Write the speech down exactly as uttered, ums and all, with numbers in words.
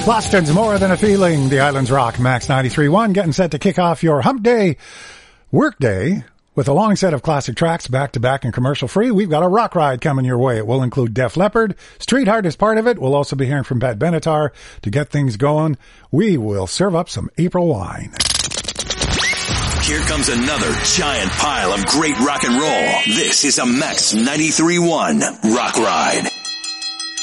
Boston's More Than a Feeling, the Islands Rock, Max ninety-three point one, getting set to kick off your hump day, work day, with a long set of classic tracks back-to-back and commercial-free. We've got a rock ride coming your way. It will include Def Leppard. Streetheart is part of it. We'll also be hearing from Pat Benatar to get things going. We will serve up some April wine. Here comes another giant pile of great rock and roll. This is a Max ninety-three point one Rock Ride.